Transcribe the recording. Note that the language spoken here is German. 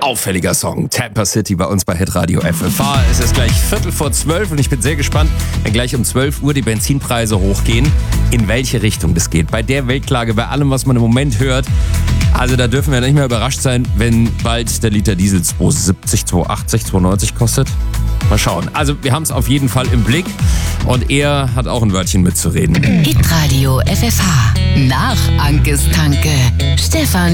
Auffälliger Song, Tampa City bei uns bei Hitradio FFH. Es ist gleich 11:45 und ich bin sehr gespannt, wenn gleich um 12 Uhr die Benzinpreise hochgehen, in welche Richtung das geht. Bei der Weltlage, bei allem, was man im Moment hört. Also da dürfen wir nicht mehr überrascht sein, wenn bald der Liter Diesel 2,70, 2,80, 2,90 kostet. Mal schauen. Also wir haben es auf jeden Fall im Blick und er hat auch ein Wörtchen mitzureden. Hitradio FFH. Nach Ankes Tanke. Stefan